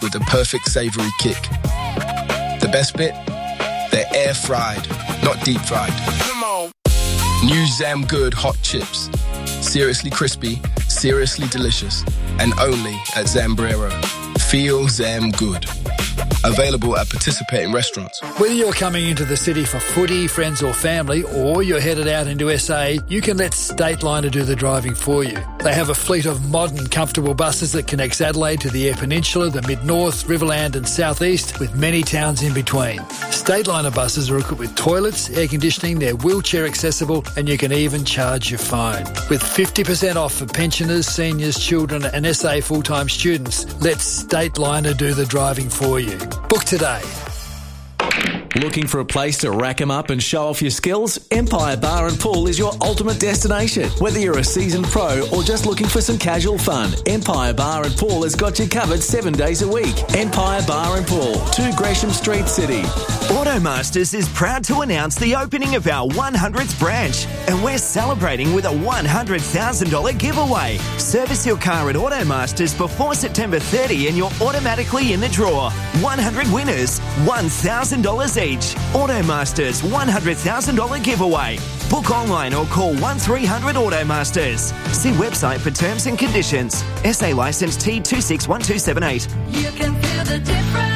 with the perfect savoury kick. The best bit? They're air-fried, not deep-fried. Come on. New Zam Good hot chips. Seriously crispy, seriously delicious, and only at Zambrero. Feel Zam Good. Available at participating restaurants. Whether you're coming into the city for footy, friends or family, or you're headed out into SA, you can let Stateliner do the driving for you. They have a fleet of modern, comfortable buses that connects Adelaide to the Eyre Peninsula, the Mid-North, Riverland and South East, with many towns in between. Stateliner buses are equipped with toilets, air conditioning, they're wheelchair accessible, and you can even charge your phone. With 50% off for pensioners, seniors, children and SA full-time students, let Stateliner do the driving for you. Book today. Looking for a place to rack 'em up and show off your skills? Empire Bar and Pool is your ultimate destination. Whether you're a seasoned pro or just looking for some casual fun, Empire Bar and Pool has got you covered 7 days a week. Empire Bar and Pool, 2 Gresham Street, City. Automasters is proud to announce the opening of our 100th branch, and we're celebrating with a $100,000 giveaway. Service your car at Automasters before September 30 and you're automatically in the draw. 100 winners, $1,000 each. Automasters $100,000 giveaway. Book online or call 1300 Automasters. See website for terms and conditions. SA licence T261278. You can feel the difference.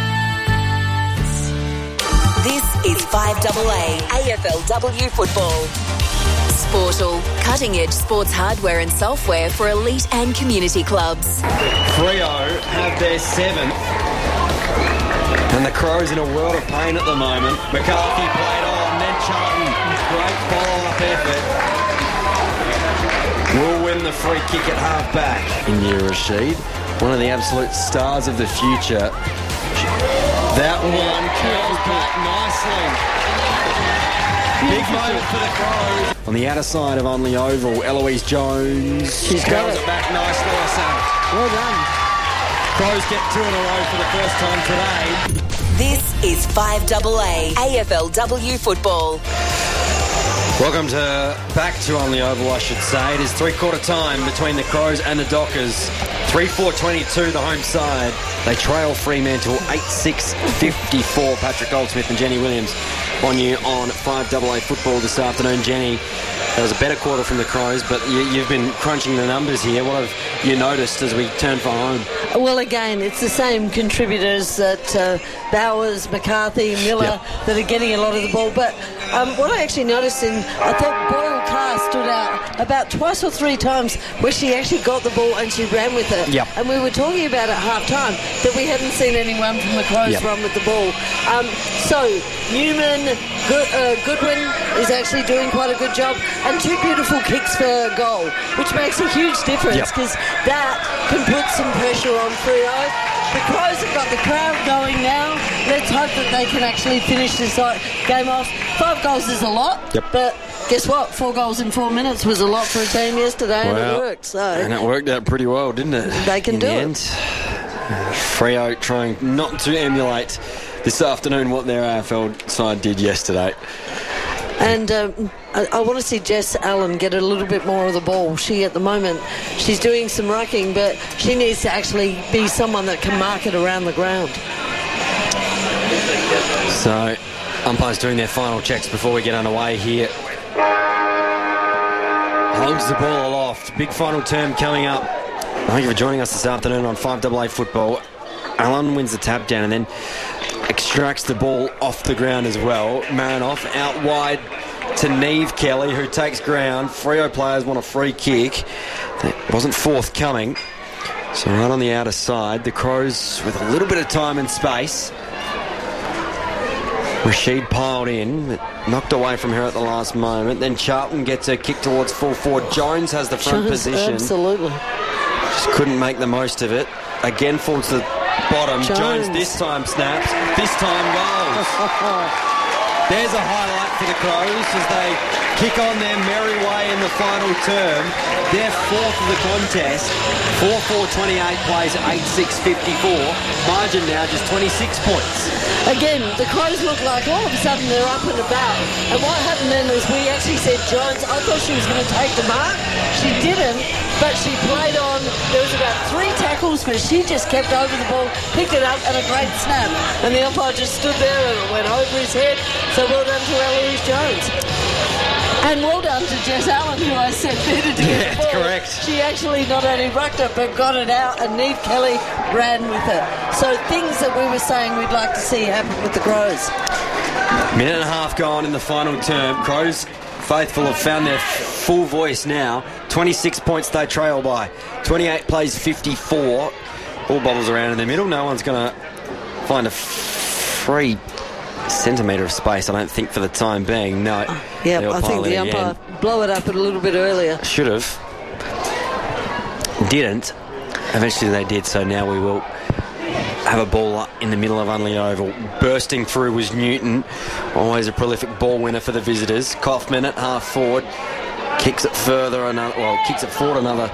This is 5AA AFLW football. Sportal, cutting-edge sports hardware and software for elite and community clubs. Freo have their 7th. And the Crows in a world of pain at the moment. McCarthy played on, then Charlton. Great follow-up effort. Will win the free kick at half-back. India Rashid, one of the absolute stars of the future. That one curls back nicely. Big moment for the Crows. On the outer side of Only Oval, Eloise Jones. She curls it back nicely, I say. Well done. Crows get 2 in a row for the first time today. This is 5AA AFLW football. Welcome back to On the Oval, I should say. It is three-quarter time between the Crows and the Dockers. 3-4-22, the home side. They trail Fremantle 8-6-54. Patrick Goldsmith and Jenny Williams on you on 5AA football this afternoon. Jenny, that was a better quarter from the Crows, but you've been crunching the numbers here. What have you noticed as we turn for home? Well, again, it's the same contributors that Bowers, McCarthy, Miller that are getting a lot of the ball. But what I actually noticed I thought Boyle Carr stood out about twice or 3 times where she actually got the ball and she ran with it. Yep. And we were talking about at half-time that we hadn't seen anyone from the Crows run with the ball. So Newman, Goodwin is actually doing quite a good job, and 2 beautiful kicks for goal, which makes a huge difference because that can put some pressure on Freo. The Crows have got the crowd going now. Let's hope that they can actually finish this game off. 5 goals is a lot, but guess what? 4 goals in 4 minutes was a lot for a team yesterday, and it worked. And it worked out pretty well, didn't it? They can do it. Freo trying not to emulate this afternoon what their AFL side did yesterday. And I want to see Jess Allen get a little bit more of the ball. At the moment, she's doing some rucking, but she needs to actually be someone that can mark it around the ground. So, umpires doing their final checks before we get underway here. Holds the ball aloft. Big final term coming up. Thank you for joining us this afternoon on 5AA football. Allen wins the tap down and then extracts the ball off the ground as well. Marinoff out wide to Neve Kelly, who takes ground. Freo players want a free kick. That wasn't forthcoming. So right on the outer side, the Crows with a little bit of time and space. Rashid piled in, but knocked away from her at the last moment. Then Charlton gets her kick towards full forward. Jones has the front position. Absolutely. Just couldn't make the most of it. Again falls to the bottom. Jones this time snaps. This time goals. There's a highlight for the Crows as they kick on their merry way in the final term. They're 4th of the contest. 4-4-28 plays at 8-6-54. Margin now just 26 points. Again, the Crows look like all of a sudden they're up and about. And what happened then is we actually said Jones, I thought she was going to take the mark. She didn't. but she played on. There was about 3 tackles, but she just kept over the ball, picked it up, and a great snap. And the umpire just stood there and it went over his head. So well done to Eloise Jones. And well done to Jess Allen, who I said needed to get the ball. Correct. She actually not only rucked it, but got it out, and Neve Kelly ran with it. So things that we were saying we'd like to see happen with the Crows. Minute and a half gone in the final term. Crows faithful have found their full voice now. 26 points they trail by. 28 plays 54. Ball bobbles around in the middle. No one's going to find a free centimetre of space, I don't think, for the time being. No. Yeah, I think the umpire blow it up a little bit earlier. Should have. Didn't. Eventually they did, so now we will have a ball up in the middle of Unley Oval. Bursting through was Newton. Always a prolific ball winner for the visitors. Kaufman at half forward. Kicks it forward another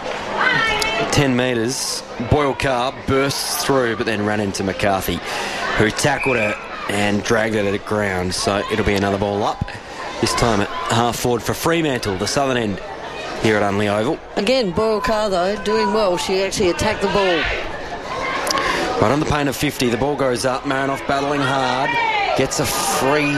10 metres. Boyle Carr bursts through, but then ran into McCarthy, who tackled it and dragged it at the ground. So it'll be another ball up. This time at half forward for Fremantle, the southern end here at Unley Oval. Again, Boyle Carr, though, doing well. She actually attacked the ball. Right on the paint of 50, the ball goes up. Marinoff battling hard. Gets a free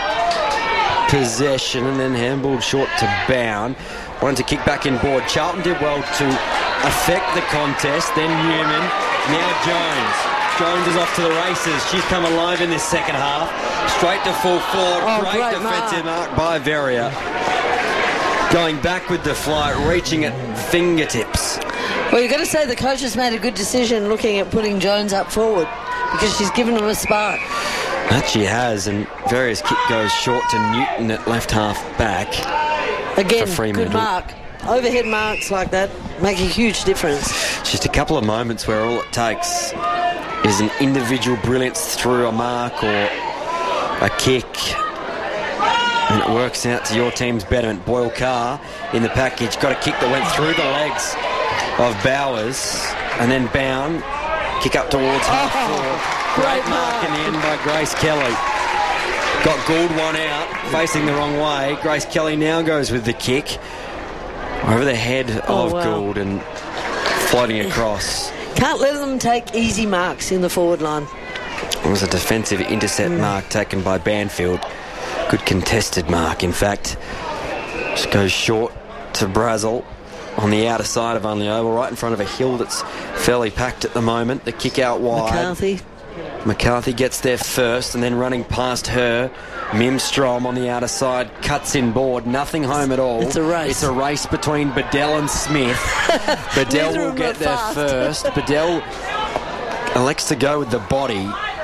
possession and then handballed short to Bound. Wanted to kick back in board. Charlton did well to affect the contest. Then Newman. Now Jones. Jones is off to the races. She's come alive in this second half. Straight to full forward. Great defensive mark by Veria. Going back with the flight, reaching at fingertips. Well, you've got to say the coach has made a good decision looking at putting Jones up forward, because she's given him a spark. That she has, and Veria's kick goes short to Newton at left half back. Again, good mark. Overhead marks like that make a huge difference. Just a couple of moments where all it takes is an individual brilliance through a mark or a kick, and it works out to your team's betterment. Boyle Carr in the package, got a kick that went through the legs of Bowers, and then Bound, kick up towards half forward. Great mark in the end by Grace Kelly. Got Gould one out, facing the wrong way. Grace Kelly now goes with the kick over the head of Gould and floating across. Can't let them take easy marks in the forward line. It was a defensive intercept mark taken by Banfield. Good contested mark, in fact. Just goes short to Brazel on the outer side of Unley Oval, right in front of a hill that's fairly packed at the moment. The kick out wide. McCarthy gets there first, and then running past her, Mimstrom on the outer side, cuts in board. Nothing home at all. It's a race. It's a race between Bedell and Smith. Bedell will get there first. Bedell elects to go with the body.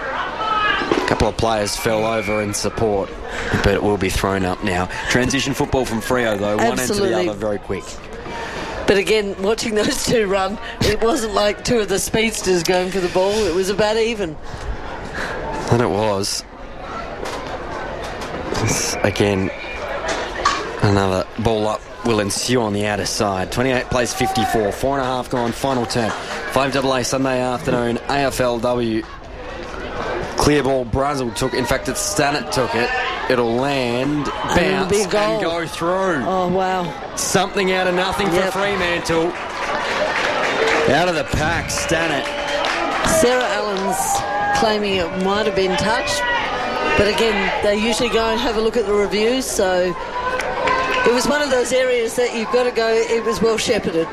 A couple of players fell over in support, but it will be thrown up now. Transition football from Freo, though. One end to the other very quick. But again, watching those two run, it wasn't like two of the speedsters going for the ball. It was about even. And it was. Again, another ball up will ensue on the outer side. 28 plays 54. 4.5 gone, final turn. 5AA Sunday afternoon, AFLW. Clear ball, Brazel took. In fact, it's Stannett took it. It'll land, bounce, and go through. Oh, wow. Something out of nothing for Fremantle. Out of the pack, Stannett. Sarah Allen's claiming it might have been touched. But again, they usually go and have a look at the reviews, so it was one of those areas that you've got to go, it was well shepherded.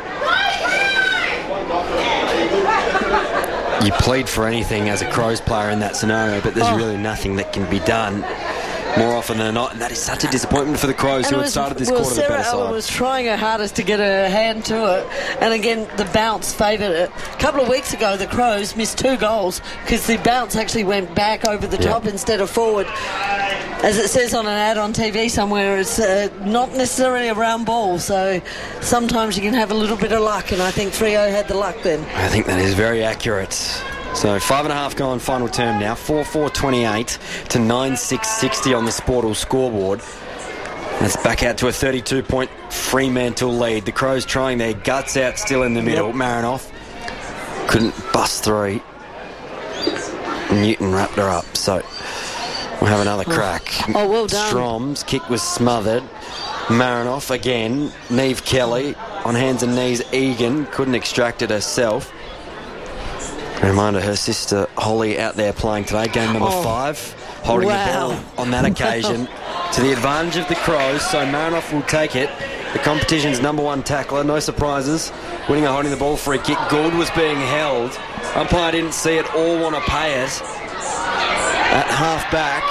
You plead for anything as a Crows player in that scenario, but there's really nothing that can be done more often than not, and that is such a disappointment for the Crows, who had started this quarter the better side. Sarah Allen was trying her hardest to get her hand to it, and again the bounce favoured it. A couple of weeks ago the Crows missed 2 goals because the bounce actually went back over the top instead of forward. As it says on an ad on TV somewhere, it's not necessarily a round ball, so sometimes you can have a little bit of luck, and I think Freo had the luck then. I think that is very accurate. So 5.5 gone, final term now. 4-4-28 to 9-6-60 on the Sportal scoreboard. That's back out to a 32-point Fremantle lead. The Crows trying their guts out still in the middle. Marinoff couldn't bust through. Newton wrapped her up, so we'll have another crack. Oh, well done. Strom's kick was smothered. Marinoff again. Neve Kelly on hands and knees. Egan couldn't extract it herself. A reminder, her sister Holly out there playing today, game number 5, holding the ball on that occasion to the advantage of the Crows, so Marinoff will take it. The competition's number 1 tackler, no surprises, winning a holding the ball free kick. Gould was being held. Umpire didn't see it or want to pay it. At half back,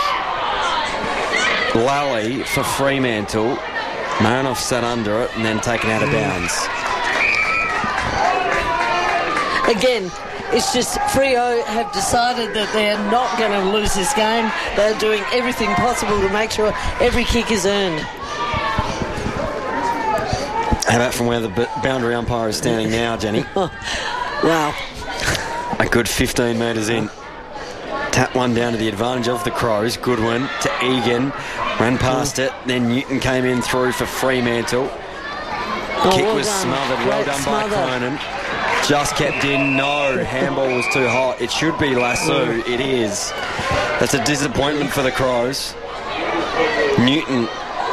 Lally for Fremantle. Marinoff sat under it and then taken out of bounds. Again, it's just Freo have decided that they're not going to lose this game. They're doing everything possible to make sure every kick is earned. How about from where the boundary umpire is standing now, Jenny? Wow. A good 15 metres in. Tap one down to the advantage of the Crows. Goodwin to Egan. Ran past it. Then Newton came in through for Fremantle. Kick was smothered. Well done by Cronin. Just kept in. No, handball was too hot. It should be Lasso. It is. That's a disappointment for the Crows. Newton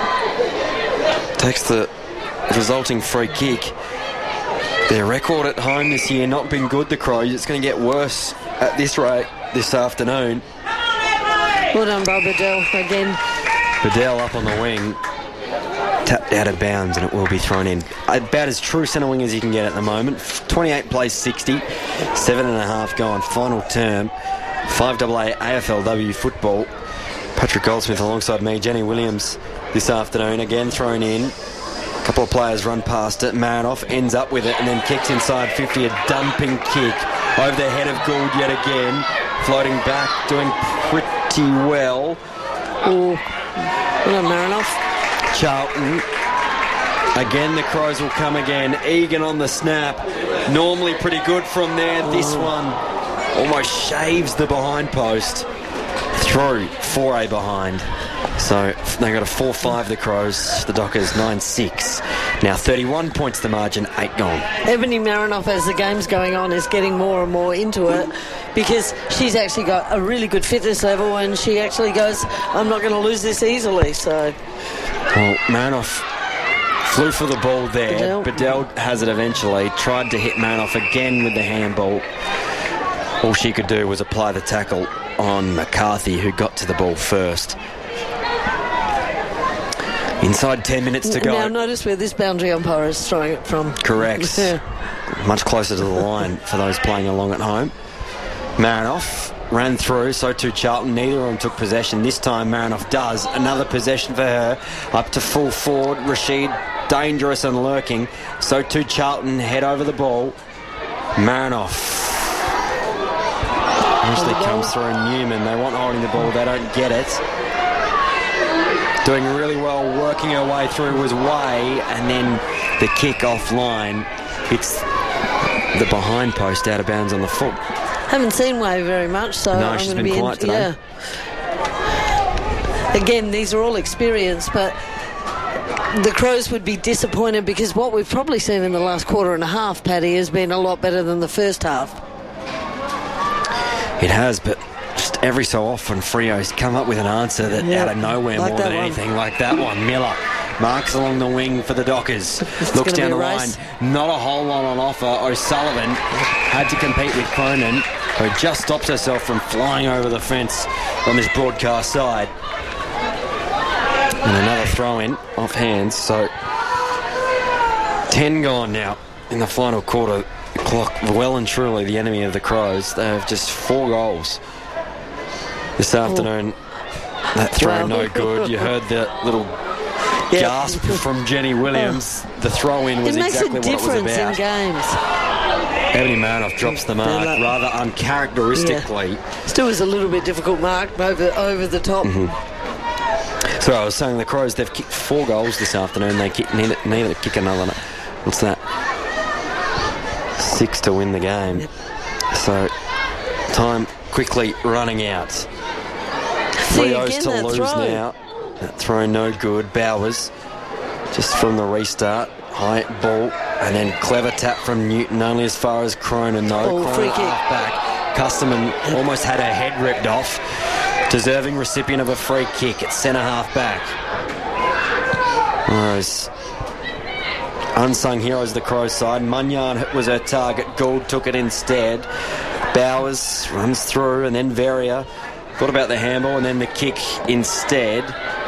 takes the resulting free kick. Their record at home this year not been good, the Crows. It's going to get worse at this rate this afternoon. Well done by Bedell again. Bedell up on the wing. Tapped out of bounds and it will be thrown in. About as true centre wing as you can get at the moment. 28 plays 60. 7.5 gone. Final term. 5AA AFLW football. Patrick Goldsmith alongside me. Jenny Williams this afternoon. Again thrown in. A couple of players run past it. Marinoff ends up with it and then kicks inside 50. A dumping kick over the head of Gould yet again. Floating back. Doing pretty well. Well done, Marinoff. Charlton. Again, the Crows will come again. Egan on the snap. Normally pretty good from there. This one almost shaves the behind post. Through 4A behind. So they got a 4-5, the Crows. The Dockers 9-6. Now 31 points the margin, 8 gone. Ebony Marinoff, as the game's going on, is getting more and more into it because she's actually got a really good fitness level and she actually goes, I'm not going to lose this easily. So, well, Marinoff flew for the ball there. Bedell has it eventually. Tried to hit Marinoff again with the handball. All she could do was apply the tackle on McCarthy, who got to the ball first. Inside 10 minutes to go. Now notice where this boundary umpire is throwing it from. Correct. Yeah. Much closer to the line for those playing along at home. Marinoff ran through, so too Charlton. Neither of them took possession. This time Marinoff does. Another possession for her. Up to full forward. Rashid dangerous and lurking. So too Charlton head over the ball. Marinoff eventually comes through. Newman, they want holding the ball. They don't get it. Doing really well, working her way through was Way, and then the kick offline hits the behind post out of bounds on the foot. Haven't seen Way very much, so no, I'm she's going to been be quiet today. Yeah. Again, these are all experienced, but the Crows would be disappointed because what we've probably seen in the last quarter and a half, Paddy, has been a lot better than the first half. It has, but just every so often Freo's come up with an answer that out of nowhere like more than anything, like that one. Miller marks along the wing for the Dockers. Looks down the line. Not a whole lot on offer. O'Sullivan had to compete with Cronin, who just stops herself from flying over the fence on this broadcast side. And another throw in off hands. So 10 gone now in the final quarter. The clock well and truly the enemy of the Crows. They have just 4 goals this afternoon. That throw no good. You heard the little gasp from Jenny Williams. The throw in was exactly what it was about. It makes a difference in games. Ebony Marinoff drops the mark rather uncharacteristically. Still was a little bit difficult mark over the top. So I was saying the Crows, they've kicked 4 goals this afternoon. They need to kick another. What's that? 6 to win the game. So time quickly running out. Freo's to lose now. That throw no good. Bowers just from the restart. High ball and then clever tap from Newton, only as far as Cronin though. Free kick. Back. Custerman almost had her head ripped off. Deserving recipient of a free kick at centre half back. One of those unsung heroes of the Crows side. Munyan was her target. Gould took it instead. Bowers runs through, and then Veria thought about the handball and then the kick instead.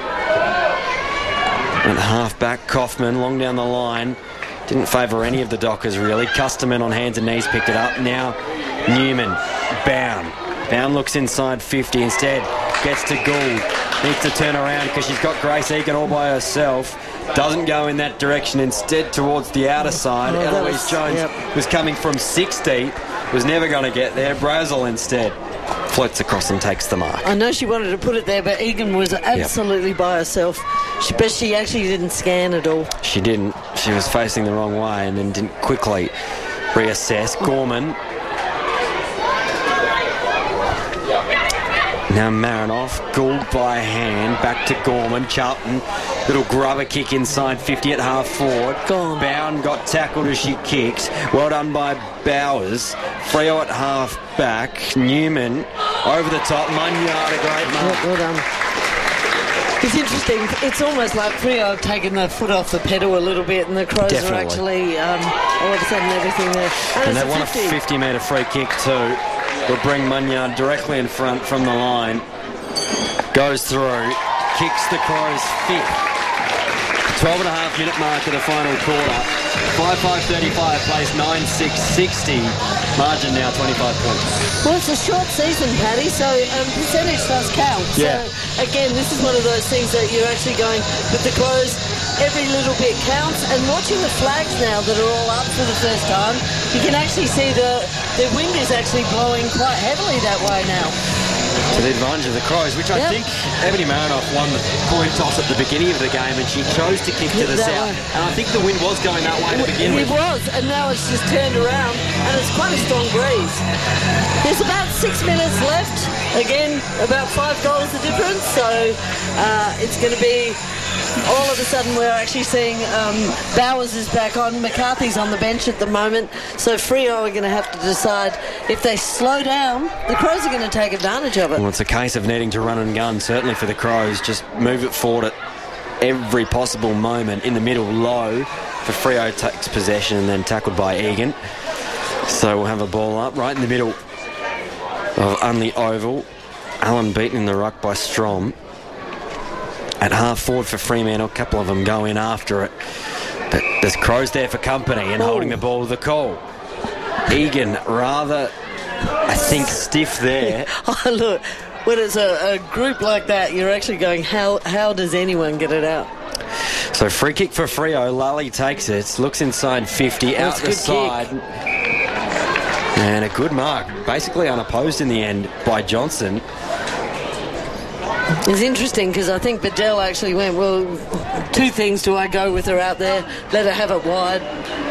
And half-back Kaufman, long down the line. Didn't favour any of the Dockers, really. Custerman on hands and knees picked it up. Now Newman, Bound. Bound looks inside 50 instead. Gets to Gould. Needs to turn around because she's got Grace Egan all by herself. Doesn't go in that direction. Instead towards the outer side. Eloise Jones was coming from 60. Was never going to get there. Brazel instead floats across and takes the mark. I know she wanted to put it there, but Egan was absolutely by herself. But she actually didn't scan at all. She didn't. She was facing the wrong way and then didn't quickly reassess. Gorman. Now Marinoff, Gould by hand, back to Gorman. Charlton, little grubber kick inside 50 at half forward. Bound got tackled as she kicked. Well done by Bowers. Freo at half back. Newman over the top. Munyard, a great mark. Well done. It's interesting. It's almost like Freo have taken the foot off the pedal a little bit, and the Crows are actually all of a sudden everything there. And they want a 50-metre free kick too. Will bring Munyard directly in front from the line. Goes through. Kicks the Crows fifth. 12.5-minute mark of the final quarter. 5-5-35 plays 9-6-60. Margin now 25 points. Well, it's a short season, Paddy, so percentage does count. Yeah. So, again, this is one of those things that you're actually going with the Crows. Every little bit counts, and watching the flags now that are all up for the first time, you can actually see the wind is actually blowing quite heavily that way now. To the advantage of the Crows, which I think Ebony Marinoff won the coin toss at the beginning of the game, and she chose to kick to the south. And I think the wind was going that way to begin with. It was, and now it's just turned around, and it's quite a strong breeze. There's about 6 minutes left. Again, about $5 the difference, so it's going to be... All of a sudden we're actually seeing Bowers is back on. McCarthy's on the bench at the moment. So Freo are going to have to decide if they slow down, the Crows are going to take advantage of it. Well, it's a case of needing to run and gun, certainly for the Crows. Just move it forward at every possible moment. In the middle, low, for Freo takes possession and then tackled by Egan. So we'll have a ball up right in the middle of Unley Oval. Allen beaten in the ruck by Strom. At half forward for Fremantle, a couple of them go in after it. But there's Crows there for company and holding the ball to the call. Egan rather, I think, stiff there. Oh, look, when it's a group like that, you're actually going, how does anyone get it out? So free kick for Freo. Lally takes it, looks inside 50, out the side. Kick. And a good mark, basically unopposed in the end by Johnson. It's interesting because I think Bedell actually went, well, two things. Do I go with her out there, let her have it wide?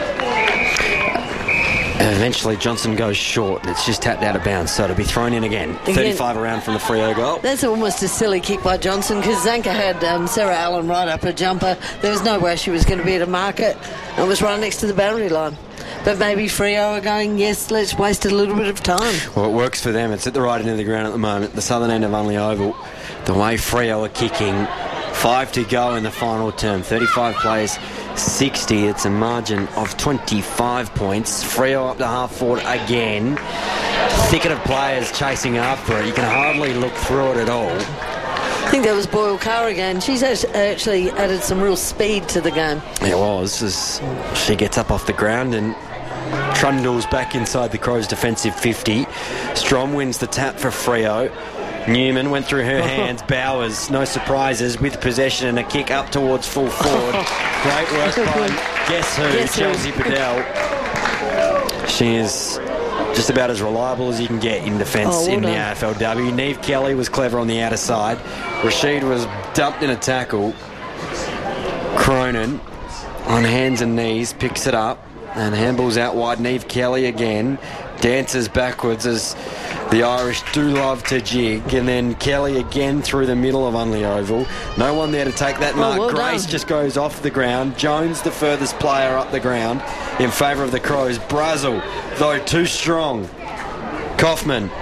Eventually Johnson goes short and it's just tapped out of bounds, so it'll be thrown in again. 35 around from the Freo goal. That's almost a silly kick by Johnson because Zanka had Sarah Allen right up her jumper. There was no way she was going to be able to mark it. It was right next to the boundary line. But maybe Freo are going, yes, let's waste a little bit of time. Well, it works for them. It's at the right end of the ground at the moment, the southern end of Unley Oval. The way Freo are kicking, 5 to go in the final term. 35 plays, 60. It's a margin of 25 points. Freo up to half forward again. Thicket of players chasing after it. You can hardly look through it at all. I think that was Boyle Carr again. She's actually added some real speed to the game. It was, as she gets up off the ground and trundles back inside the Crows' defensive 50. Strom wins the tap for Freo. Newman went through her hands. Bowers, no surprises, with possession and a kick up towards full forward. Great work by Guess Who, Chelsea Bedell. She is just about as reliable as you can get in defence in the AFLW. Neve Kelly was clever on the outer side. Rashid was dumped in a tackle. Cronin on hands and knees picks it up and handballs out wide. Neve Kelly again dances backwards as the Irish do love to jig, and then Kelly again through the middle of Unley Oval. No one there to take that mark. Well Grace done. just goes off the ground. Jones the furthest player up the ground in favour of the Crows. Brazel, though, too strong. Kaufman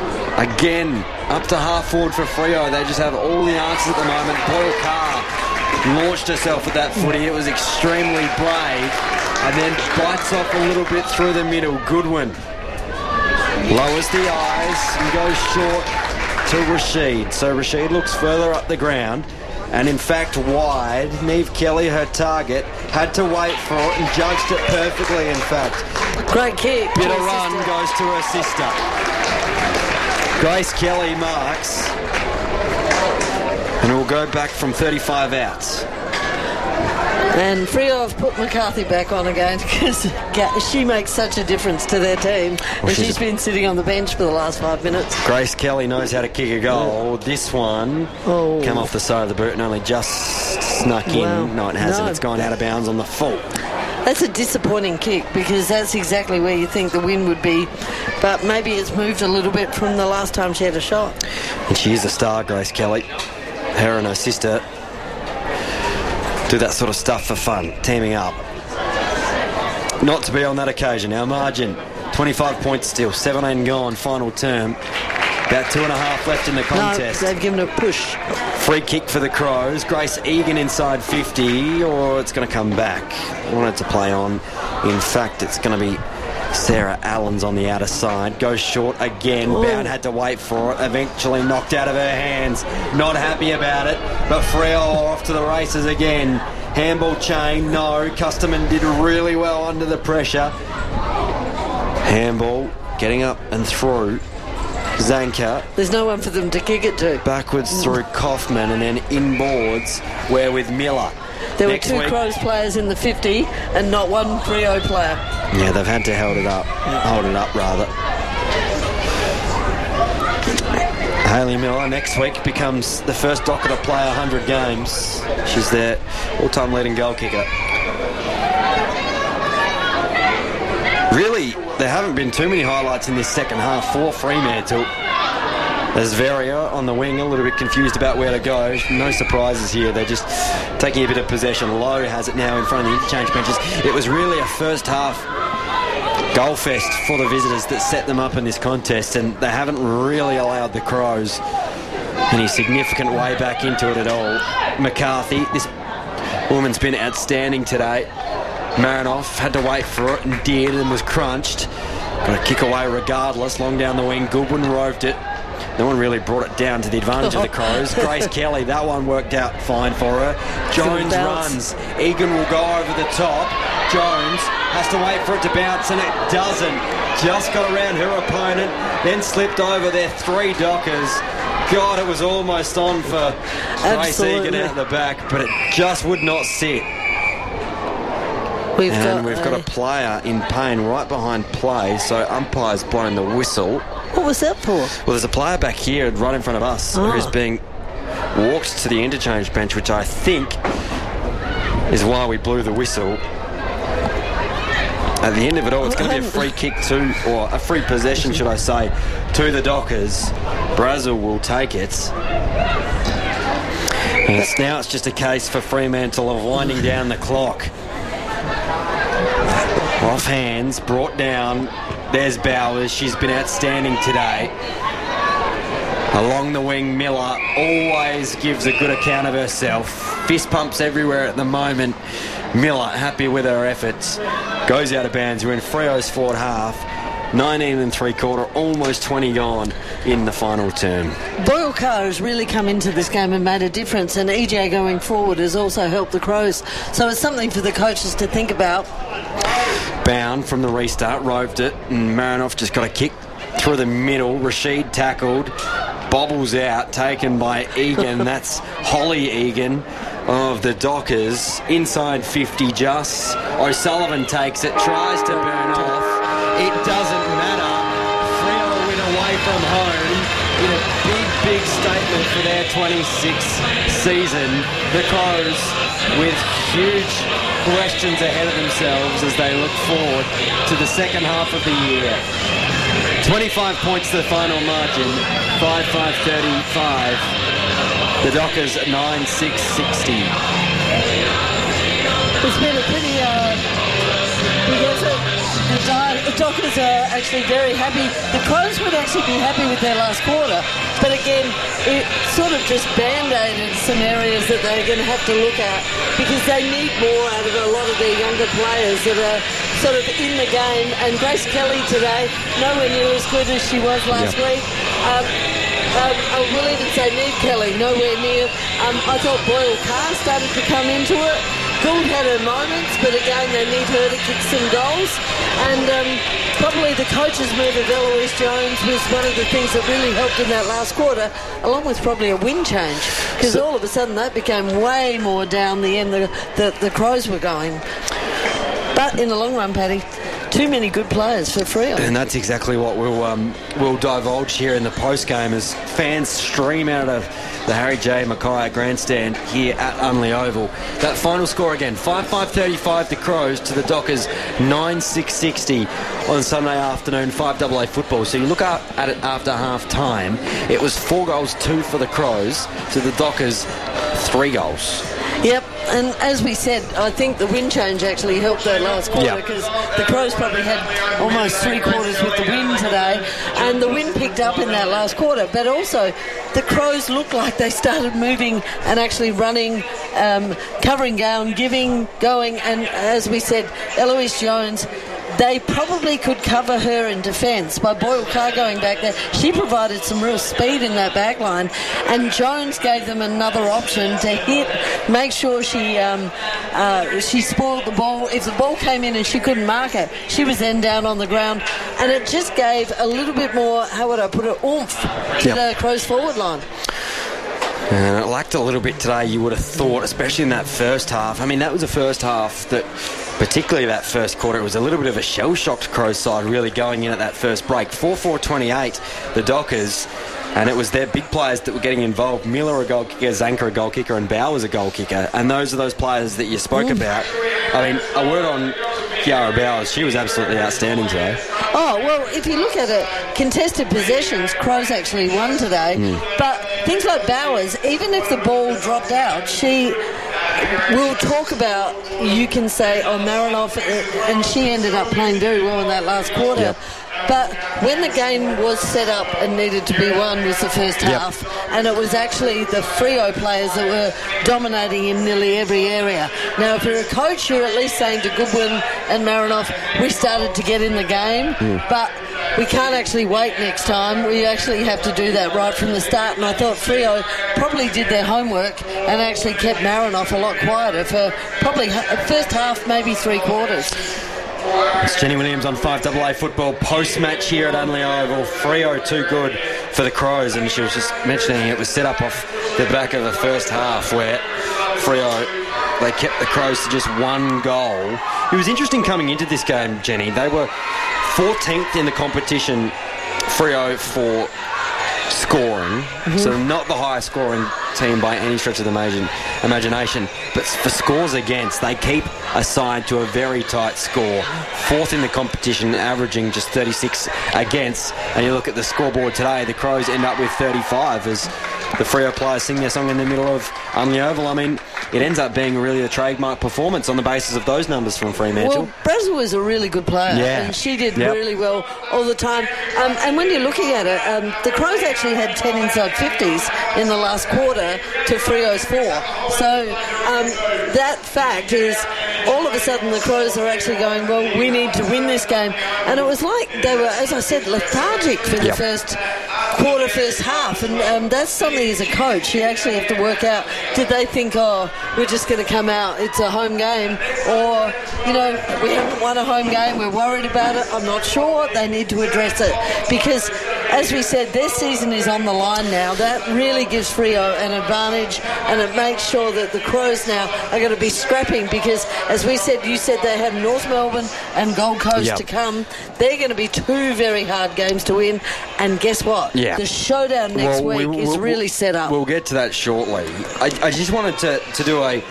again up to half forward for Freo. They just have all the answers at the moment. Boyle Carr launched herself at that footy. It was extremely brave, and then bites off a little bit through the middle. Goodwin lowers the eyes and goes short to Rashid. So Rashid looks further up the ground, and in fact wide. Neve Kelly, her target, had to wait for it and judged it perfectly, in fact. Great kick. Bit of run goes to her sister. Grace Kelly marks, and it will go back from 35 outs. And Freo have put McCarthy back on again because she makes such a difference to their team. And she's been sitting on the bench for the last 5 minutes. Grace Kelly knows how to kick a goal. This one came off the side of the boot and only just snuck in. No, it hasn't. It's gone out of bounds on the full. That's a disappointing kick because that's exactly where you think the win would be. But maybe it's moved a little bit from the last time she had a shot. And she is a star, Grace Kelly. Her and her sister do that sort of stuff for fun, teaming up. Not to be on that occasion. Our margin, 25 points still, 17 gone, final term. About 2.5 left in the contest. No, they've given a push. Free kick for the Crows. Grace Egan inside 50, or it's going to come back. Wanted to play on. In fact, it's going to be Sarah Allen's on the outer side. Goes short again. Bound had to wait for it. Eventually knocked out of her hands. Not happy about it. But Freo off to the races again. Handball chain. No. Custerman did really well under the pressure. Handball getting up and through. Zanka. There's no one for them to kick it to. Backwards through Kaufman and then inboards. Where with Miller. There were two Crows players in the 50 and not one Freo player. Yeah, they've had to hold it up rather. Hayley Miller next week becomes the first Docker to play 100 games. She's their all-time leading goal kicker. Really, there haven't been too many highlights in this second half for Fremantle. There's Veria on the wing, a little bit confused about where to go. No surprises here. They're just taking a bit of possession. Lowe has it now in front of the interchange benches. It was really a first half goal fest for the visitors that set them up in this contest, and they haven't really allowed the Crows any significant way back into it at all. McCarthy, this woman's been outstanding today. Marinoff had to wait for it and did, and was crunched. Got to kick away regardless. Long down the wing. Goodwin roved it. No one really brought it down to the advantage of the Crows. Grace Kelly, that one worked out fine for her. Jones runs. Egan will go over the top. Jones has to wait for it to bounce, and it doesn't. Just got around her opponent, then slipped over their 3 Dockers. God, it was almost on for Grace Egan out the back, but it just would not sit. We've got a player in pain right behind play, so umpire's blown the whistle. What was that for? Well, there's a player back here right in front of us who's being walked to the interchange bench, which I think is why we blew the whistle. At the end of it all, it's going to be a free kick or a free possession, should I say, to the Dockers. Brazil will take it. And it's just a case for Fremantle of winding down the clock. Off hands, brought down. There's Bowers. She's been outstanding today. Along the wing, Miller always gives a good account of herself. Fist pumps everywhere at the moment. Miller happy with her efforts. Goes out of bounds. We're in Freo's forward half. 19 3/4, almost 20 gone in the final term. Boyle Carr has really come into this game and made a difference, and EJ going forward has also helped the Crows. So it's something for the coaches to think about. Bound from the restart, roved it, and Marinoff just got a kick through the middle. Rashid tackled, bobbles out, taken by Egan. That's Holly Egan of the Dockers. Inside 50 just. O'Sullivan takes it, tries to burn off. It doesn't matter. Freo win away from home in a big statement for their 26th season. The Crows with huge questions ahead of themselves as they look forward to the second half of the year. 25 points the final margin, 5-5-35. The Dockers 9-6-60. It's been a pretty big effort. Dockers are actually very happy. The Crows would actually be happy with their last quarter, but again, it sort of just band-aided some areas that they're going to have to look at, because they need more out of a lot of their younger players that are sort of in the game. And Grace Kelly today, nowhere near as good as she was last week. I will even say Neve Kelly, nowhere near. I thought Boyle Carr started to come into it. Gould had her moments, but again, they need her to kick some goals. And probably the coach's move of Eloise Jones was one of the things that really helped in that last quarter, along with probably a wind change, because all of a sudden that became way more down the end the Crows were going. But in the long run, Paddy, too many good players for Freo. And that's exactly what we'll divulge here in the post-game as fans stream out of the Harry J. Mackay grandstand here at Unley Oval. That final score again, 5-5-35 the Crows to the Dockers 9-6-60 on Sunday afternoon, 5AA football. So you look at it after half-time, it was 4 goals, 2 for the Crows, to the Dockers 3 goals. Yep, and as we said, I think the wind change actually helped that last quarter, because the Crows probably had almost 3 quarters with the wind today, and the wind picked up in that last quarter. But also, the Crows looked like they started moving and actually running, covering down, going, and as we said, Eloise Jones, they probably could cover her in defence by Boyle Carr going back there. She provided some real speed in that back line, and Jones gave them another option to hit, make sure she spoiled the ball. If the ball came in and she couldn't mark it, she was then down on the ground, and it just gave a little bit more, how would I put it, oomph to the Crows forward line. And it lacked a little bit today, you would have thought, especially in that first half. I mean, that was a first half that, particularly that first quarter, it was a little bit of a shell-shocked Crows side really going in at that first break. 4-4-28, the Dockers, and it was their big players that were getting involved. Miller a goal kicker, Zanker a goal kicker, and Bowers a goal kicker. And those are those players that you spoke about. I mean, a word on Kiara Bowers, she was absolutely outstanding today. Oh, well, if you look at it, contested possessions, Crows actually won today. But things like Bowers, even if the ball dropped out, she will talk about, you can say, Marinoff, and she ended up playing very well in that last quarter. Yep. But when the game was set up and needed to be won was the first half, and it was actually the Freo players that were dominating in nearly every area. Now, if you're a coach, you're at least saying to Goodwin and Marinoff, we started to get in the game, but we can't actually wait next time. We actually have to do that right from the start. And I thought Freo probably did their homework and actually kept Marinoff a lot quieter for probably first half, maybe 3 quarters. It's Jenny Williams on 5AA football post-match here at Unley Oval. Freo too good for the Crows, and she was just mentioning it was set up off the back of the first half where Freo, they kept the Crows to just 1 goal. It was interesting coming into this game, Jenny. They were 14th in the competition, Freo, for scoring, so not the highest scoring team by any stretch of the imagination, but for scores against, they keep a side to a very tight score. 4th in the competition, averaging just 36 against, and you look at the scoreboard today, the Crows end up with 35 as the Freo players sing their song in the middle of Unley Oval. I mean, it ends up being really a trademark performance on the basis of those numbers from Fremantle. Well, Brazel was a really good player, and she did really well all the time. And when you're looking at it, the Crows actually had 10 inside 50s in the last quarter to Freo's 4. So that fact is, all of a sudden the Crows are actually going, well, we need to win this game. And it was like they were, as I said, lethargic for the first quarter, first half. And that's something as a coach you actually have to work out. Did they think, oh, we're just going to come out, it's a home game, or, you know, we haven't won a home game, we're worried about it? I'm not sure. They need to address it, because as we said, their season is on the line now. That really gives Freo an advantage, and it makes sure that the Crows now are going to be scrapping, because as we said, you said they have North Melbourne and Gold Coast to come. They're going to be 2 very hard games to win, and guess what? The showdown next week is really set up. We'll get to that shortly. I just wanted to do a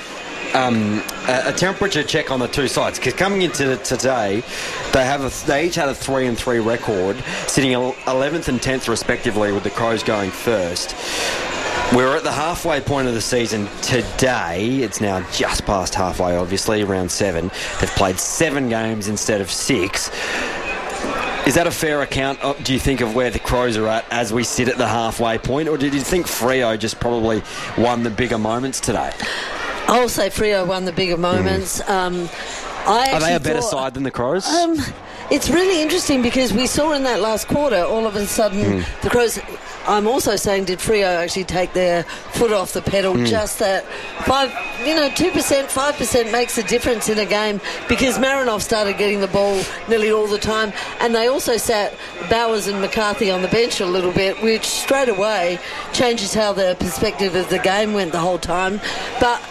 temperature check on the two sides, because coming into today, they each had a 3-3 record, sitting 11th and 10th respectively, with the Crows going first. We're at the halfway point of the season today. It's now just past halfway, obviously, round 7. They've played 7 games instead of 6. Is that a fair account, do you think, of where the Crows are at as we sit at the halfway point? Or did you think Freo just probably won the bigger moments today? I'll say Freo won the bigger moments. Are they a better side than the Crows? It's really interesting because we saw in that last quarter, all of a sudden, the Crows... I'm also saying, did Freo actually take their foot off the pedal? Just that 2%, 5% makes a difference in a game, because Marinoff started getting the ball nearly all the time, and they also sat Bowers and McCarthy on the bench a little bit, which straight away changes how the perspective of the game went the whole time. But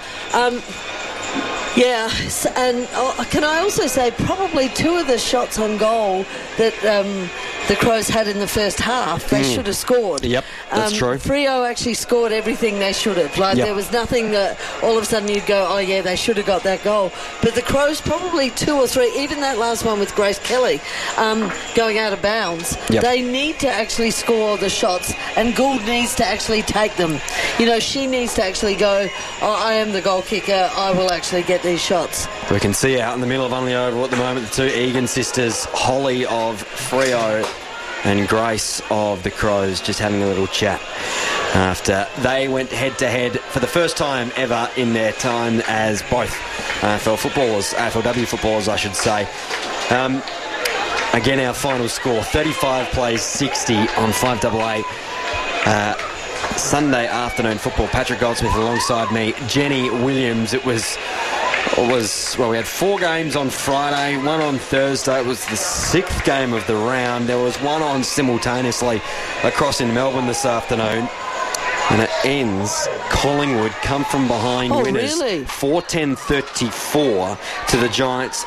yeah, and can I also say probably two of the shots on goal that the Crows had in the first half, they should have scored. Yep, that's true. Freo actually scored everything they should have. There was nothing that all of a sudden you'd go, oh yeah, they should have got that goal. But the Crows probably two or three, even that last one with Grace Kelly going out of bounds, they need to actually score the shots, and Gould needs to actually take them. She needs to actually go, I am the goal kicker, I will actually get these shots. We can see out in the middle of Only Oval at the moment the two Egan sisters, Holly of Freo and Grace of the Crows, just having a little chat after they went head-to-head for the first time ever in their time as both AFLW footballers, I should say. Again, our final score, 35 plays 60 on 5AA. Sunday afternoon football. Patrick Goldsmith alongside me, Jenny Williams. It was we had 4 games on Friday, 1 on Thursday. It was the 6th game of the round. There was 1 on simultaneously across in Melbourne this afternoon. And it ends, Collingwood come from behind winners, really? 4-10-34 to the Giants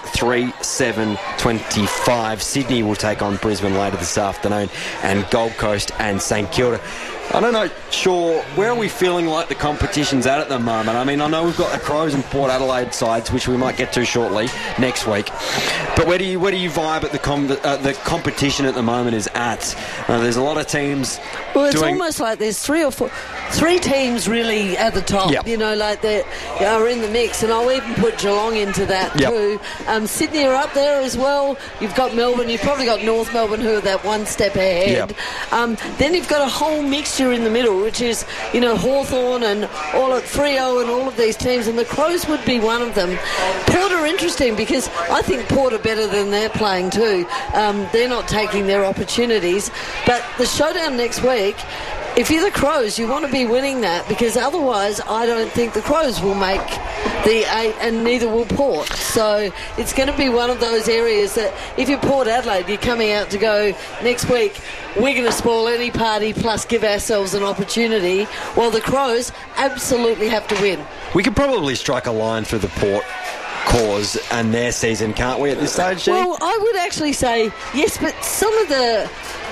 3-7-25. Sydney will take on Brisbane later this afternoon, and Gold Coast and St Kilda. I don't know, sure, where are we feeling like the competition's at the moment? I mean, I know we've got the Crows and Port Adelaide sides, which we might get to shortly next week. But where do you vibe at the competition at the moment is at? There's a lot of teams. Well, it's almost like there's 3 or 4 teams really at the top. Yep. They are in the mix, and I'll even put Geelong into that too. Sydney are up there as well. You've got Melbourne. You've probably got North Melbourne, who are that one step ahead. Yep. Then you've got a whole mixture in the middle, which is Hawthorn and all at Freo and all of these teams, and the Crows would be one of them. Port are interesting because I think Port are better than they're playing too. They're not taking their opportunities, but the showdown next week, if you're the Crows, you want to be winning that, because otherwise I don't think the Crows will make the 8, and neither will Port. So it's going to be one of those areas that if you're Port Adelaide, you're coming out to go next week, we're going to spoil any party plus give ourselves an opportunity, while the Crows absolutely have to win. We could probably strike a line through the Port cause and their season, can't we, at this stage, Jenny? Well, I would actually say yes, but some of the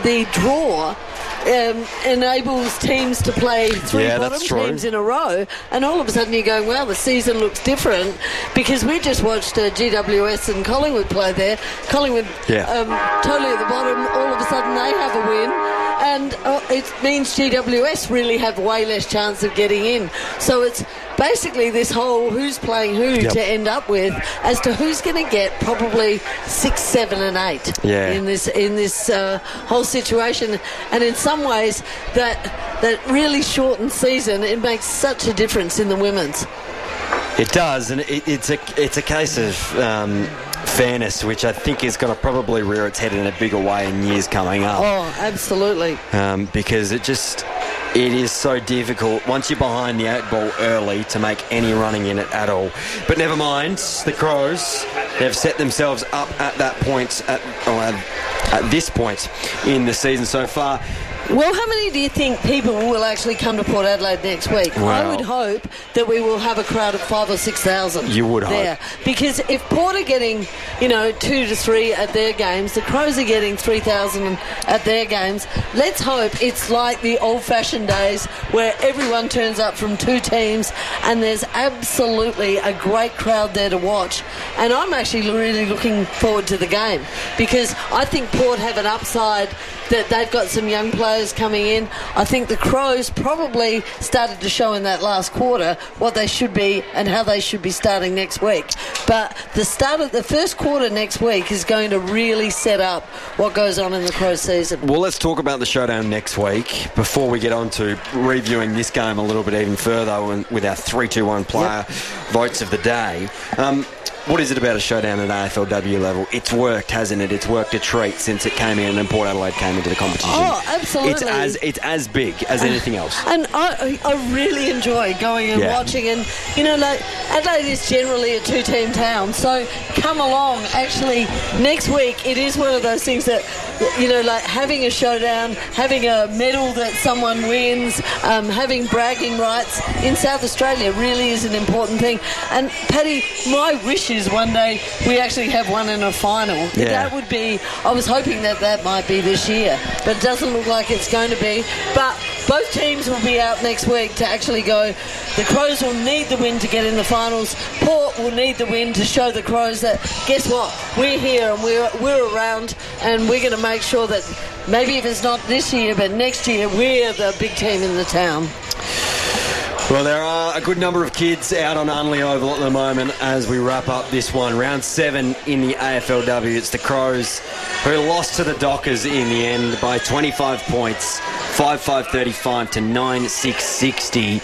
draw enables teams to play 3 bottom teams in a row, and all of a sudden you're going, well, the season looks different, because we just watched GWS and Collingwood play there. Collingwood totally at the bottom, all of a sudden they have a win, and it means GWS really have way less chance of getting in. So it's basically this whole who's playing who to end up with as to who's going to get probably 6, 7 and 8 in this whole situation. And in some ways that really shortened season, it makes such a difference in the women's. It does, and it's a case of fairness, which I think is going to probably rear its head in a bigger way in years coming up. Oh, absolutely. Because it is so difficult once you're behind the 8 ball early to make any running in it at all. But never mind, the Crows, they've set themselves up at that point, at this point in the season so far. Well, how many do you think people will actually come to Port Adelaide next week? Well, I would hope that we will have a crowd of 5,000 or 6,000. You would there. hope. Because if Port are getting, 2 to 3 at their games, the Crows are getting 3,000 at their games. Let's hope it's like the old-fashioned days where everyone turns up from 2 teams and there's absolutely a great crowd there to watch. And I'm actually really looking forward to the game, because I think Port have an upside that they've got some young players coming in. I think the Crows probably started to show in that last quarter what they should be and how they should be starting next week. But the start of the first quarter next week is going to really set up what goes on in the Crows season. Well, let's talk about the showdown next week before we get on to reviewing this game a little bit even further with our 3-2-1 player votes of the day. What is it about a showdown at AFLW level? It's worked, hasn't it? It's worked a treat since it came in and Port Adelaide came into the competition. Oh, absolutely. It's as big as anything else. And I really enjoy going and watching. And, Adelaide is generally a two-team town. So come along. Actually, next week, it is one of those things that, having a showdown, having a medal that someone wins, having bragging rights in South Australia really is an important thing. And, Paddy, my wish is one day we actually have one in a final. Yeah. That would be, I was hoping that might be this year, but it doesn't look like it's going to be. But both teams will be out next week to actually go. The Crows will need the win to get in the finals. Port will need the win to show the Crows that, guess what, we're here and we're around, and we're going to make sure that maybe if it's not this year, but next year, we're the big team in the town. Well, there are a good number of kids out on Unley Oval at the moment as we wrap up this one. Round 7 in the AFLW. It's the Crows who lost to the Dockers in the end by 25 points, 5-5-35 to 9-6-60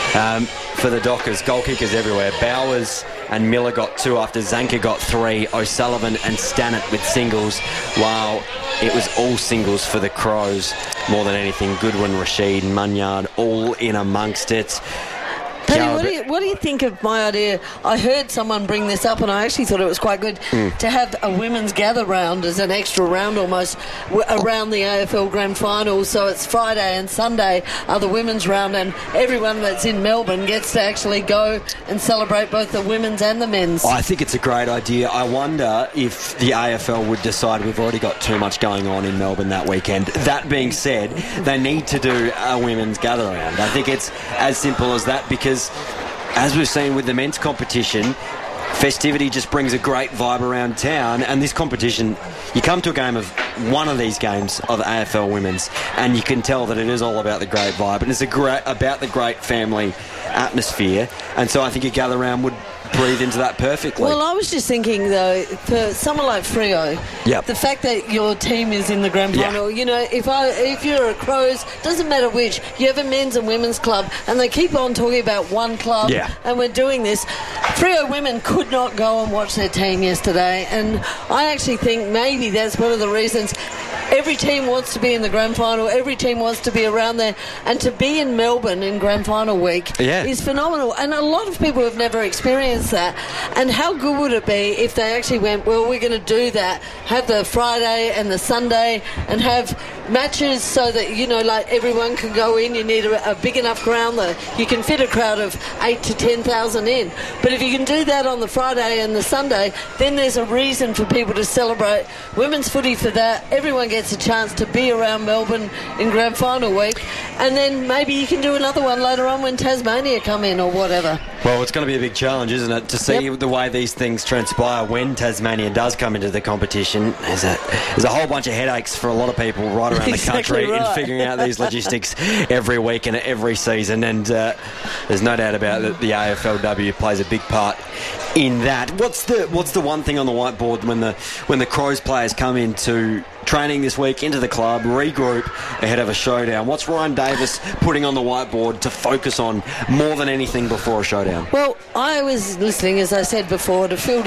for the Dockers. Goal kickers everywhere. Bowers and Miller got 2 after Zanker got 3. O'Sullivan and Stannett with singles, while it was all singles for the Crows more than anything. Goodwin, Rashid, Munyard all in amongst it. Paddy, what do you think of my idea? I heard someone bring this up and I actually thought it was quite good to have a women's gather round as an extra round almost around the AFL Grand Final. So it's Friday and Sunday are the women's round, and everyone that's in Melbourne gets to actually go and celebrate both the women's and the men's. I think it's a great idea. I wonder if the AFL would decide we've already got too much going on in Melbourne that weekend. That being said, they need to do a women's gather round. I think it's as simple as that, because as we've seen with the men's competition, festivity just brings a great vibe around town, and this competition, you come to a game of one of these games of AFL Women's and you can tell that it is all about the great vibe, and it's about the great family atmosphere, and so I think a gather round would breathe into that perfectly. Well, I was just thinking, though, for someone like Freo, the fact that your team is in the grand final, if you're a Crows, doesn't matter which, you have a men's and women's club, and they keep on talking about one club, and we're doing this. Freo women could not go and watch their team yesterday, and I actually think maybe that's one of the reasons. Every team wants to be in the grand final. Every team wants to be around there. And to be in Melbourne in grand final week is phenomenal. And a lot of people have never experienced that. And how good would it be if they actually went, well, we're going to do that, have the Friday and the Sunday and have matches so that, everyone can go in. You need a big enough ground that you can fit a crowd of 8 to 10,000 in. But if you can do that on the Friday and the Sunday, then there's a reason for people to celebrate women's footy for that. Everyone gets a chance to be around Melbourne in grand final week, and then maybe you can do another one later on when Tasmania come in or whatever. Well, it's going to be a big challenge, isn't it, to see the way these things transpire when Tasmania does come into the competition. There's a whole bunch of headaches for a lot of people right around the country in figuring out these logistics every week and every season, and there's no doubt about it, the AFLW plays a big part in that. What's the one thing on the whiteboard when the Crows players come into training this week, into the club, regroup ahead of a showdown? What's Ryan Davis putting on the whiteboard to focus on more than anything before a showdown? Well, I was listening, as I said before, to Phil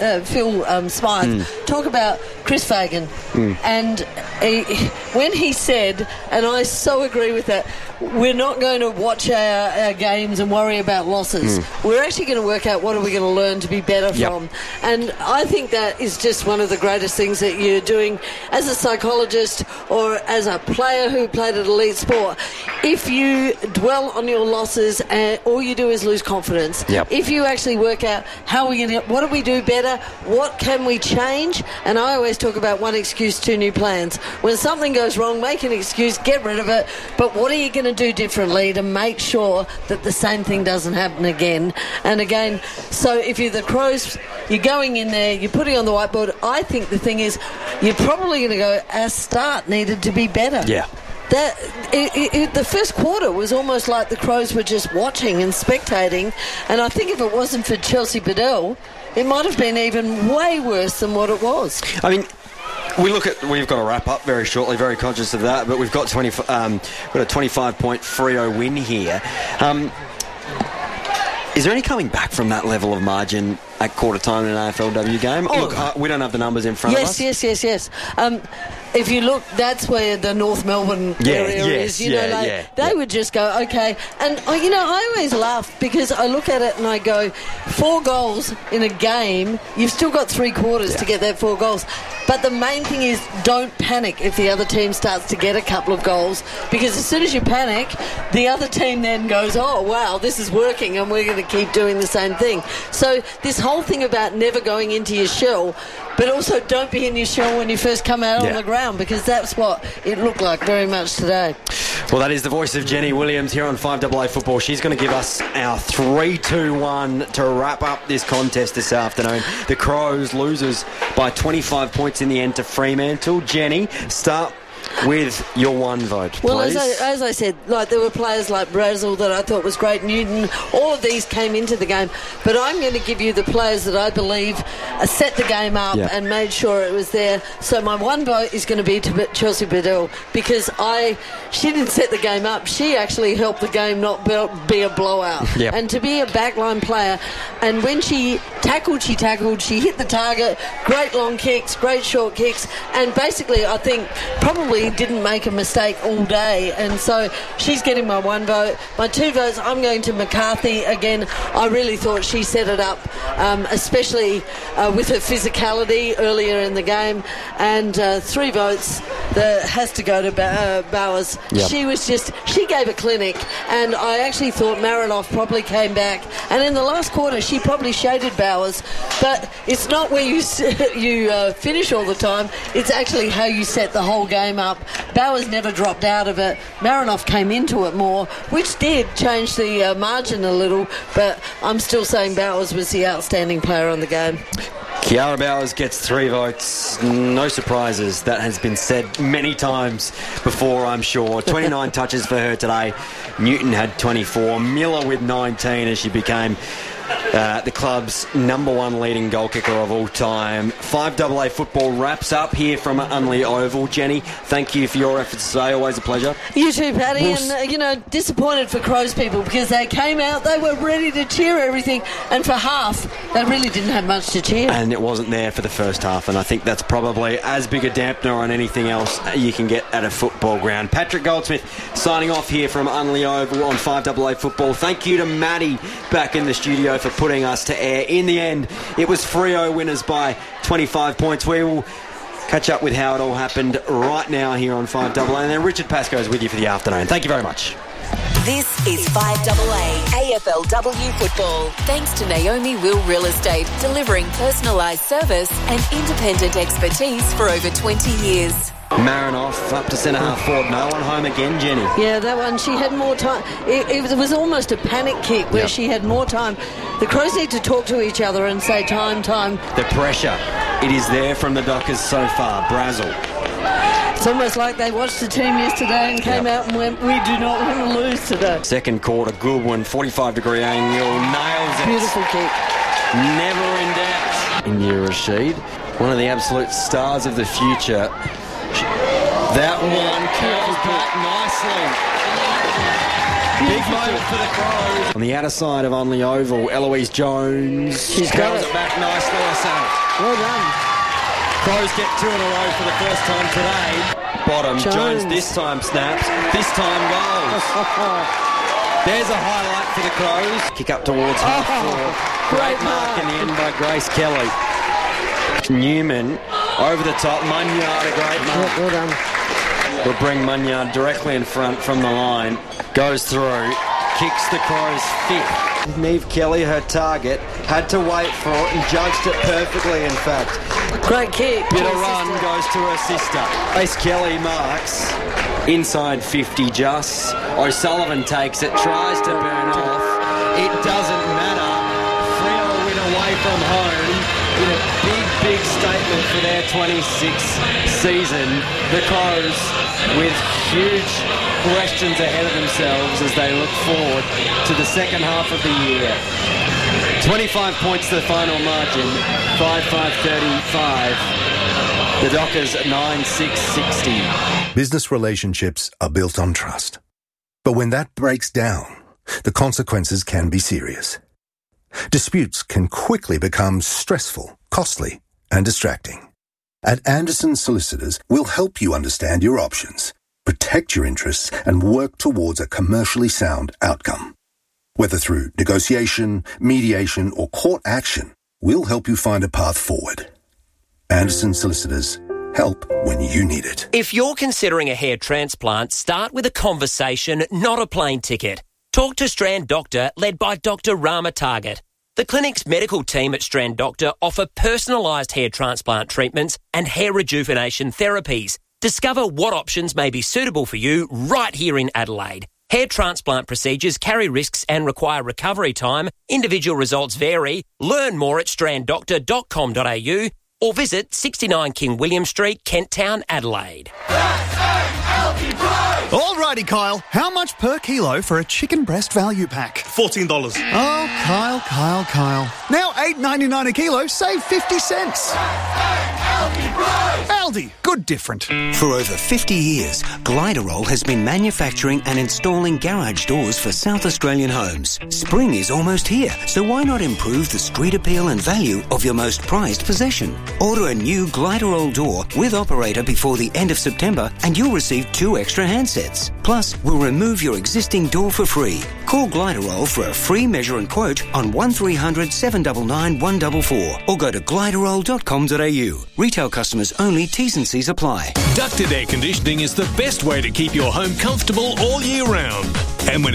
Smythe talk about Chris Fagan, and when he said, and I so agree with that, we're not going to watch our games and worry about losses. We're actually going to work out what are we going to learn to be better from. And I think that is just one of the greatest things that you're doing as a psychologist or as a player who played at elite sport. If you dwell on your losses and all you do is lose confidence, if you actually work out what do we do better, what can we change, and I always talk about one excuse, 2 new plans. When something goes wrong, make an excuse, get rid of it, but what are you going to do differently to make sure that the same thing doesn't happen again and again? So if you're the Crows, you're going in there, you're putting on the whiteboard. I think the thing is, you're probably going to go, our start needed to be better. Yeah. The first quarter was almost like the Crows were just watching and spectating, and I think if it wasn't for Chelsea Bedell, it might have been even way worse than what it was. I mean, we've got to wrap up very shortly, very conscious of that, but we've got a 25-point Freo win here. Is there any coming back from that level of margin at quarter time in an AFLW game? Oh, look, we don't have the numbers in front of us. Yes. If you look, that's where the North Melbourne area is. They would just go, okay. And, I always laugh because I look at it and I go, 4 goals in a game, you've still got 3 quarters to get that 4 goals. But the main thing is don't panic if the other team starts to get a couple of goals, because as soon as you panic, the other team then goes, oh, wow, this is working and we're going to keep doing the same thing. So this whole thing about never going into your shell, but also don't be in your shell when you first come out on the ground, because that's what it looked like very much today. Well, that is the voice of Jenny Williams here on 5AA Football. She's going to give us our 3-2-1 to wrap up this contest this afternoon. The Crows losers by 25 points in the end to Fremantle. Jenny, start with your 1 vote, please. Well, as I said, there were players like Brazel that I thought was great. Newton, all of these came into the game. But I'm going to give you the players that I believe set the game up and made sure it was there. So my 1 vote is going to be to Chelsea Bedell, because she didn't set the game up. She actually helped the game not be a blowout. Yep. And to be a backline player, and when she tackled, she hit the target, great long kicks, great short kicks, and basically I think probably didn't make a mistake all day, and so she's getting my 1 vote. My 2 votes, I'm going to McCarthy again. I really thought she set it up, especially with her physicality earlier in the game. And 3 votes that has to go to Bowers. Yep. She gave a clinic, and I actually thought Marinoff probably came back, and in the last quarter she probably shaded Bowers, but it's not where you finish all the time, it's actually how you set the whole game up. Bowers never dropped out of it. Marinoff came into it more, which did change the margin a little, but I'm still saying Bowers was the outstanding player on the game. Kiara Bowers gets 3 votes. No surprises. That has been said many times before, I'm sure. 29 touches for her today. Newton had 24. Miller with 19 as she became the club's #1 leading goal kicker of all time. 5AA Football wraps up here from Unley Oval. Jenny, thank you for your efforts today. Always a pleasure. You too, Paddy. And, disappointed for Crows people, because they came out, they were ready to cheer everything, and for half, they really didn't have much to cheer. And it wasn't there for the first half, and I think that's probably as big a dampener on anything else you can get at a football ground. Patrick Goldsmith signing off here from Unley Oval on 5AA Football. Thank you to Maddie back in the studio for putting us to air. In the end, it was Freo winners by 25 points. We will catch up with how it all happened right now here on 5AA, and then Richard Pascoe is with you for the afternoon. Thank you very much. This is 5AA AFLW Football. Thanks to Naomi Will Real Estate, delivering personalised service and independent expertise for over 20 years. Marinoff up to centre half forward. No one home again, Jenny. Yeah, that one, she had more time. It was almost a panic kick where she had more time. The Crows need to talk to each other and say time. The pressure, it is there from the Dockers so far. Brazel. It's almost like they watched the team yesterday and came out and went, we do not want to lose today. Second quarter, Goodwin, 45-degree angle, nails it. Beautiful kick. Never in doubt. India Rashid, one of the absolute stars of the future. That one curls back nicely. Big moment for the Crows. On the outer side of Unley Oval, Eloise Jones. She's got it back nicely, I say. Well done. Crows get 2 in a row for the first time today. Bottom, Jones this time snaps, this time goes. There's a highlight for the Crows. Kick up towards half forward. Great mark in the end by Grace Kelly. Newman over the top. Munyard, a great mark. Well done. Will bring Munyard directly in front from the line. Goes through. Kicks the Crows 5th. Neve Kelly, her target, had to wait for it and judged it perfectly, in fact. Great kick. Bit of run goes to her sister. Grace Kelly marks. Inside 50 just. O'Sullivan takes it, tries to burn off. It doesn't matter. Freo win away from home in a big statement for their 26th season. The Crows with huge questions ahead of themselves as they look forward to the second half of the year. 25 points to the final margin, 5-5-35. The Dockers 9-6-60. Business relationships are built on trust. But when that breaks down, the consequences can be serious. Disputes can quickly become stressful, costly, and distracting. At Anderson Solicitors, we'll help you understand your options, protect your interests, and work towards a commercially sound outcome. Whether through negotiation, mediation, or court action, we'll help you find a path forward. Anderson Solicitors, help when you need it. If you're considering a hair transplant, start with a conversation, not a plane ticket. Talk to Strand Doctor, led by Dr. Rama Target. The clinic's medical team at Strand Doctor offer personalised hair transplant treatments and hair rejuvenation therapies. Discover what options may be suitable for you right here in Adelaide. Hair transplant procedures carry risks and require recovery time. Individual results vary. Learn more at stranddoctor.com.au or visit 69 King William Street, Kent Town, Adelaide. Alrighty, Kyle. How much per kilo for a chicken breast value pack? $14. Oh, Kyle. Now $8.99 a kilo, save 50 cents. Aldi, good different. For over 50 years, Gliderol has been manufacturing and installing garage doors for South Australian homes. Spring is almost here, so why not improve the street appeal and value of your most prized possession? Order a new Gliderol door with operator before the end of September and you'll receive 2 extra handsets. Plus, we'll remove your existing door for free. Call Gliderol for a free measure and quote on 1300 799 144 or go to gliderol.com.au. Retail customers only, T's and C's apply. Ducted air conditioning is the best way to keep your home comfortable all year round. And when